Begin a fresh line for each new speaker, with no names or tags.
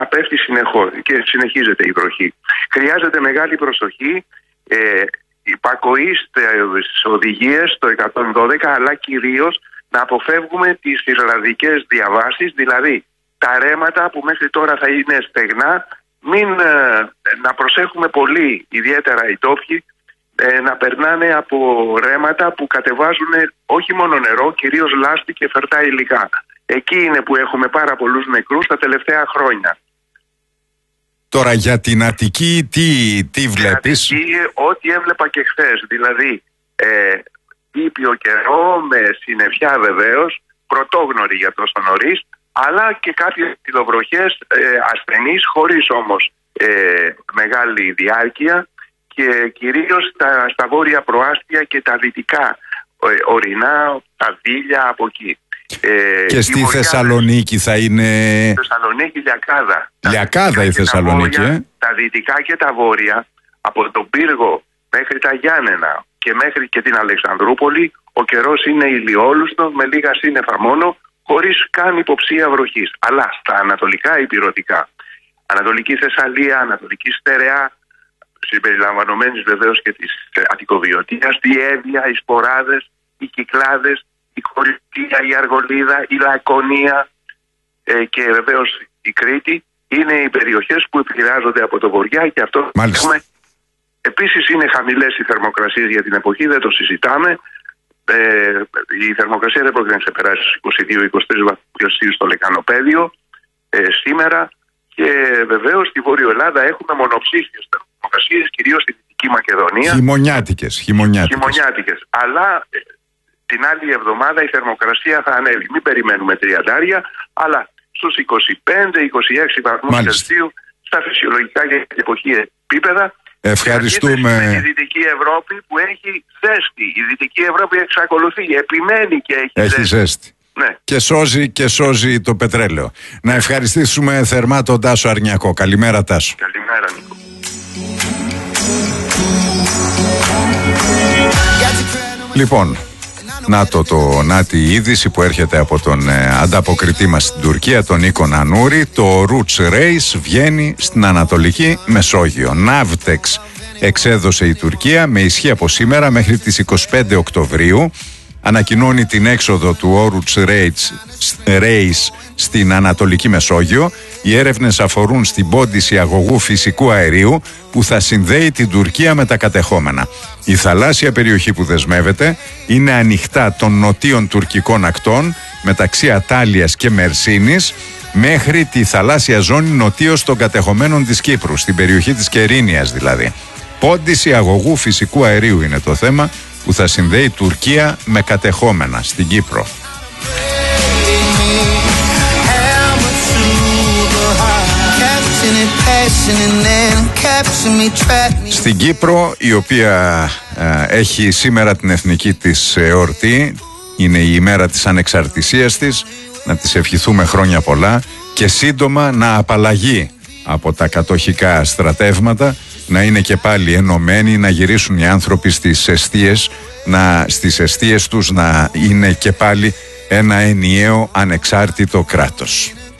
πέφτει συνεχώς και συνεχίζεται η βροχή. Χρειάζεται μεγάλη προσοχή, υπακοή στις οδηγίες το 112, αλλά κυρίως να αποφεύγουμε τις ιρλανδικές διαβάσεις, δηλαδή τα ρέματα που μέχρι τώρα θα είναι στεγνά, να προσέχουμε πολύ, ιδιαίτερα οι τόπιοι, να περνάνε από ρέματα που κατεβάζουν όχι μόνο νερό, κυρίως λάσπη και φερτά υλικά. Εκεί είναι που έχουμε πάρα πολλούς νεκρούς τα τελευταία χρόνια.
Τώρα για την Αττική τι βλέπεις?
Την Αττική, ό,τι έβλεπα και χθες, δηλαδή ήπιο καιρό με συννεφιά βεβαίως, πρωτόγνωρη για τόσο νωρίς, αλλά και κάποιες ψιλοβροχές ασθενείς, χωρίς όμως μεγάλη διάρκεια, και κυρίως στα βόρεια προάστια και τα δυτικά ορεινά, τα Δήλια από εκεί.
Και στη Θεσσαλονίκη θα είναι...
Θεσσαλονίκη Λιακάδα.
Λιακάδα η Θεσσαλονίκη.
Τα δυτικά και τα βόρεια, από τον Πύργο μέχρι τα Γιάννενα και μέχρι και την Αλεξανδρούπολη, ο καιρός είναι ηλιόλουστος με λίγα σύννεφα μόνο, χωρίς καν υποψία βροχής. Αλλά στα ανατολικά ηπειρωτικά, Ανατολική Θεσσαλία, Ανατολική Στερεά, συμπεριλαμβανομένης βεβαίως και της Αττικοβιωτίας, η Εύβοια, οι Σποράδες, οι Κυκλάδες, η Κορινθία, η Αργολίδα, η Λακωνία και βεβαίως η Κρήτη είναι οι περιοχές που επηρεάζονται από το βοριά, και αυτό έχουμε. Επίσης είναι χαμηλές οι θερμοκρασίες για την εποχή, δεν το συζητάμε. Η θερμοκρασία δεν πρόκειται να ξεπεράσει στους 22-23 βαθμούς Κελσίου στο Λεκανοπέδιο σήμερα, και βεβαίως στη Βόρειο Ελλάδα έχουμε μονοψήφιες θερμοκρασίες, κυρίως στη Δυτική Μακεδονία. Χειμωνιάτικες. Αλλά την άλλη εβδομάδα η θερμοκρασία θα ανέβει. Μην περιμένουμε 30, αλλά στους 25-26 βαθμούς Κελσίου στα φυσιολογικά για την εποχή επίπεδα.
Ευχαριστούμε.
Με τη Δυτική Ευρώπη που έχει ζέστη. Η Δυτική Ευρώπη εξακολουθεί, επιμένει και έχει ζέστη. Ναι.
Και σώζει το πετρέλαιο. Να ευχαριστήσουμε θερμά τον Τάσο Αρνιακό. Καλημέρα, Τάσο.
Καλημέρα, Νίκο.
Λοιπόν, να τη είδηση που έρχεται από τον ανταποκριτή μας στην Τουρκία, τον Νίκο Νανούρη. Το Roots Race βγαίνει στην Ανατολική Μεσόγειο. Ναύτεξ εξέδωσε η Τουρκία με ισχύ από σήμερα μέχρι τις 25 Οκτωβρίου. Ανακοινώνει την έξοδο του Roots Race στην Ανατολική Μεσόγειο. Οι έρευνες αφορούν στην πόντιση αγωγού φυσικού αερίου που θα συνδέει την Τουρκία με τα κατεχόμενα. Η θαλάσσια περιοχή που δεσμεύεται είναι ανοιχτά των νοτίων τουρκικών ακτών μεταξύ Ατάλειας και Μερσίνης μέχρι τη θαλάσσια ζώνη νοτίως των κατεχομένων της Κύπρου, στην περιοχή της Κερίνιας δηλαδή. Πόντιση αγωγού φυσικού αερίου είναι το θέμα που θα συνδέει Τουρκία με κατεχόμενα στην Κύπρο. Στην Κύπρο, η οποία έχει σήμερα την εθνική της εορτή, είναι η ημέρα της ανεξαρτησίας της, να της ευχηθούμε χρόνια πολλά και σύντομα να απαλλαγεί από τα κατοχικά στρατεύματα, να είναι και πάλι ενωμένοι, να γυρίσουν οι άνθρωποι στις εστίες τους, να είναι και πάλι ένα ενιαίο ανεξάρτητο κράτος.